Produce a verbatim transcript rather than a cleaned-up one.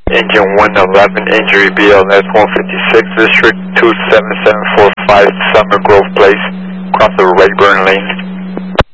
Engine one eleven, injury B L S one fifty-six, District two seven seven four five, Summer Grove Place, across the Rayburn Lane.